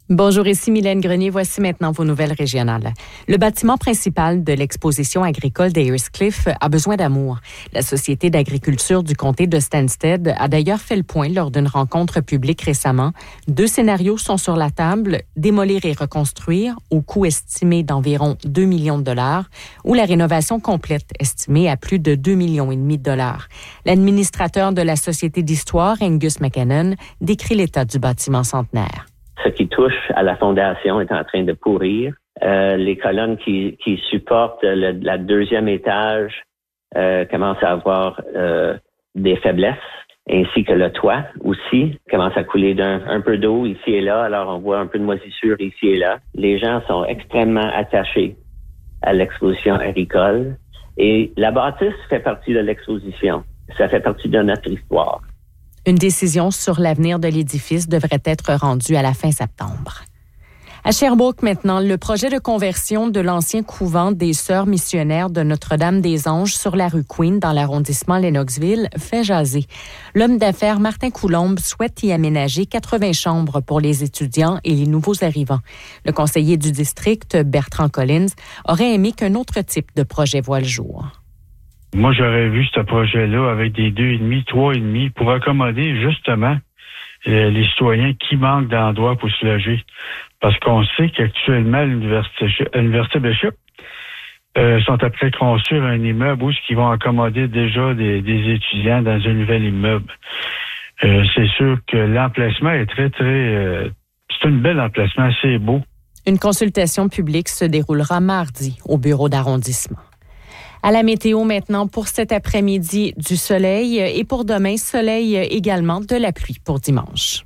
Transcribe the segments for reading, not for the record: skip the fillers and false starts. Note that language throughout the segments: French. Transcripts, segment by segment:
Bonjour, ici Mylène Grenier. Voici maintenant vos nouvelles régionales. Le bâtiment principal de l'exposition agricole d'Ayer's-Cliff a besoin d'amour. La Société d'agriculture du comté de Stansted a d'ailleurs fait le point lors d'une rencontre publique récemment. 2 scénarios sont sur la table, démolir et reconstruire au coût estimé d'environ 2 millions de dollars ou la rénovation complète estimée à plus de 2,5 millions de dollars. L'administrateur de la Société d'histoire, Angus McKinnon, décrit l'état du bâtiment centenaire. Ce qui touche à la fondation est en train de pourrir. Les colonnes qui supportent la deuxième étage commencent à avoir des faiblesses, ainsi que le toit aussi commence à couler un peu d'eau ici et là. Alors, on voit un peu de moisissure ici et là. Les gens sont extrêmement attachés à l'exposition agricole et la bâtisse fait partie de l'exposition. Ça fait partie de notre histoire. Une décision sur l'avenir de l'édifice devrait être rendue à la fin septembre. À Sherbrooke maintenant, le projet de conversion de l'ancien couvent des Sœurs missionnaires de Notre-Dame-des-Anges sur la rue Queen dans l'arrondissement Lennoxville fait jaser. L'homme d'affaires Martin Coulombe souhaite y aménager 80 chambres pour les étudiants et les nouveaux arrivants. Le conseiller du district, Bertrand Collins, aurait aimé qu'un autre type de projet voie le jour. Moi, j'aurais vu ce projet-là avec des 2,5, 3,5 pour accommoder justement les citoyens qui manquent d'endroits pour se loger. Parce qu'on sait qu'actuellement, à l'Université Bishop, sont après de construire un immeuble où ils vont accommoder déjà des étudiants dans un nouvel immeuble. C'est sûr que l'emplacement est c'est un bel emplacement, assez beau. Une consultation publique se déroulera mardi au bureau d'arrondissement. À la météo maintenant, pour cet après-midi, du soleil et pour demain, soleil également, de la pluie pour dimanche.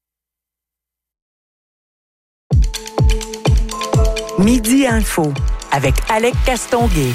Midi Info avec Alec Castonguay.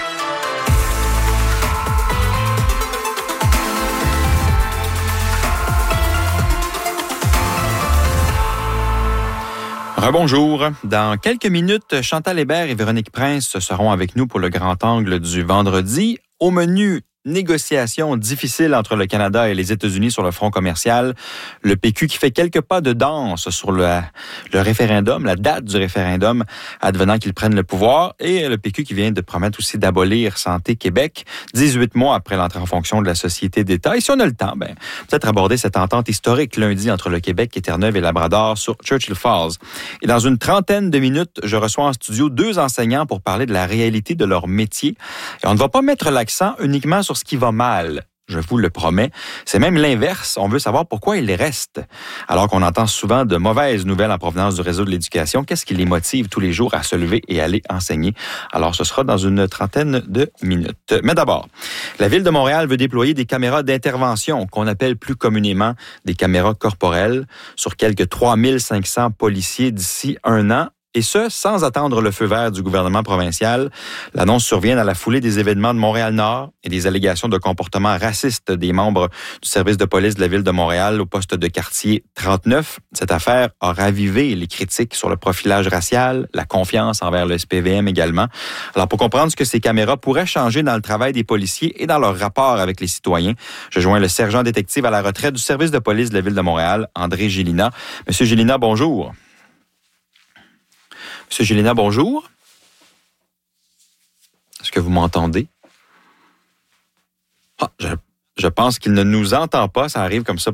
Rebonjour. Dans quelques minutes, Chantal Hébert et Véronique Prince seront avec nous pour le grand angle du vendredi. Au menu, négociations difficiles entre le Canada et les États-Unis sur le front commercial. Le PQ qui fait quelques pas de danse sur le référendum, la date du référendum, advenant qu'ils prennent le pouvoir. Et le PQ qui vient de promettre aussi d'abolir Santé Québec, 18 mois après l'entrée en fonction de la Société d'État. Et si on a le temps, peut-être aborder cette entente historique lundi entre le Québec, Terre-Neuve et Labrador sur Churchill Falls. Et dans une trentaine de minutes, je reçois en studio 2 enseignants pour parler de la réalité de leur métier. Et on ne va pas mettre l'accent uniquement sur ce qui va mal. Je vous le promets. C'est même l'inverse. On veut savoir pourquoi ils restent. Alors qu'on entend souvent de mauvaises nouvelles en provenance du réseau de l'éducation, qu'est-ce qui les motive tous les jours à se lever et aller enseigner? Alors, ce sera dans une trentaine de minutes. Mais d'abord, la Ville de Montréal veut déployer des caméras d'intervention qu'on appelle plus communément des caméras corporelles sur quelques 3500 policiers d'ici 1 an. Et ce, sans attendre le feu vert du gouvernement provincial. L'annonce survient dans la foulée des événements de Montréal-Nord et des allégations de comportement raciste des membres du service de police de la Ville de Montréal au poste de quartier 39. Cette affaire a ravivé les critiques sur le profilage racial, la confiance envers le SPVM également. Alors, pour comprendre ce que ces caméras pourraient changer dans le travail des policiers et dans leur rapport avec les citoyens, je joins le sergent détective à la retraite du service de police de la Ville de Montréal, André Gélina. Monsieur Gélina, bonjour. Monsieur Gélina, bonjour. Est-ce que vous m'entendez? Je pense qu'il ne nous entend pas. Ça arrive comme ça